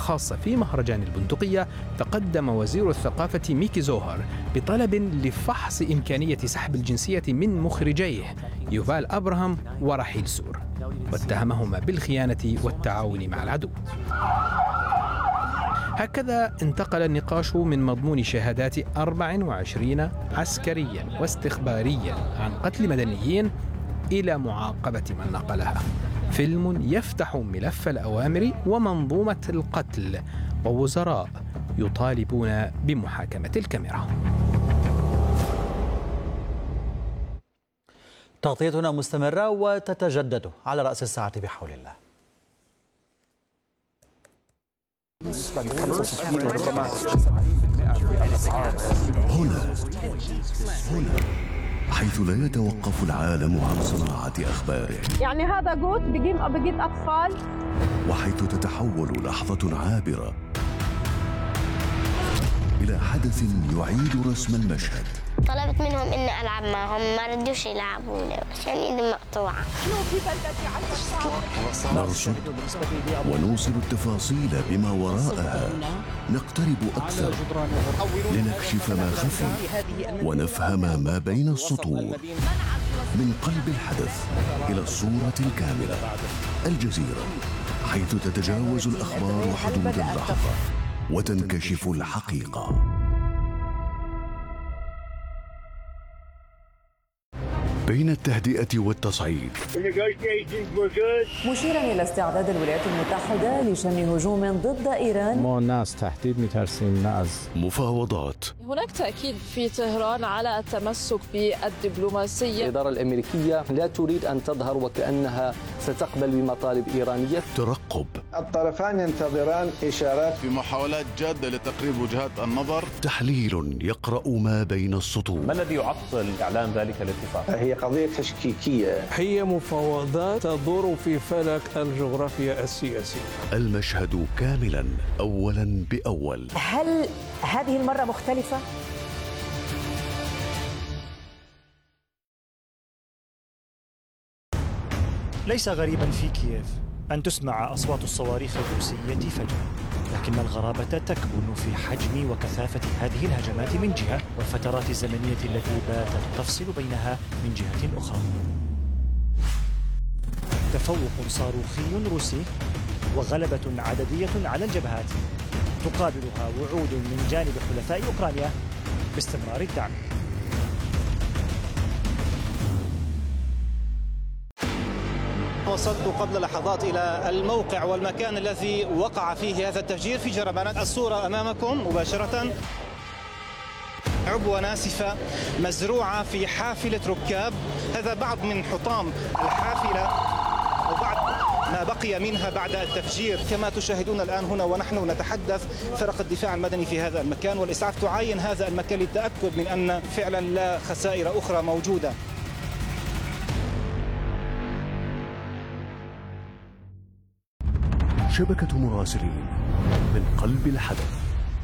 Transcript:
الخاصة في مهرجان البندقية، تقدم وزير الثقافة ميكي زوهر بطلب لفحص إمكانية سحب الجنسية من مخرجيه يوفال أبراهام ورحيل سور، واتهمهما بالخيانة والتعاون مع العدو. هكذا انتقل النقاش من مضمون شهادات 24 عسكريا واستخباريا عن قتل مدنيين إلى معاقبة من نقلها. فيلم يفتح ملف الأوامر ومنظومة القتل، ووزراء يطالبون بمحاكمة الكاميرا. تغطيتنا مستمرة وتتجدد على رأس الساعة بحول الله. هنا حيث لا يتوقف العالم عن صناعة أخباره، يعني هذا جوت بجيب أطفال، وحيث تتحول لحظة عابرة إلى حدث يعيد رسم المشهد. طلبت منهم إني ألعب معهم، ما ردوش يلعبوني عشان إيدي مقطوعة. نرصد ونوصل التفاصيل بما وراءها، نقترب أكثر لنكشف ما خفي ونفهم ما بين السطور. من قلب الحدث إلى الصورة الكاملة، الجزيرة، حيث تتجاوز الأخبار حدود اللحظة وتنكشف الحقيقة. بين التهدئة والتصعيد، مشيرا إلى استعداد الولايات المتحدة لشن هجوم ضد إيران. ما ناس تهديد مترسين ناس. مفاوضات. هناك تأكيد في طهران على التمسك بالدبلوماسية. الإدارة الأمريكية لا تريد أن تظهر وكأنها ستقبل بمطالب إيرانية. ترقب. الطرفان ينتظران إشارات في محاولات جادة لتقريب وجهات النظر. تحليل يقرأ ما بين السطور. ما الذي يعطل إعلان ذلك الاتفاق؟ هي قضية تشكيكية، هي مفاوضات تدور في فلك الجغرافيا السياسية. المشهد كاملا أولا بأول. هل هذه المرة مختلفة؟ ليس غريبا في كييف أن تسمع أصوات الصواريخ الروسية فجأة، لكن الغرابة تكمن في حجم وكثافة هذه الهجمات من جهة، والفترات الزمنية التي باتت تفصل بينها من جهة أخرى. تفوق صاروخي روسي وغلبة عددية على الجبهات تقابلها وعود من جانب حلفاء أوكرانيا باستمرار الدعم. وصلت قبل لحظات إلى الموقع والمكان الذي وقع فيه هذا التفجير في جربانات. الصورة أمامكم مباشرة، عبوة ناسفة مزروعة في حافلة ركاب. هذا بعض من حطام الحافلة وبعض ما بقي منها بعد التفجير. كما تشاهدون الآن هنا ونحن نتحدث، فرق الدفاع المدني في هذا المكان والإسعاف تعاين هذا المكان للتأكد من أن فعلا لا خسائر أخرى موجودة. شبكة مراسلين من قلب الحدث.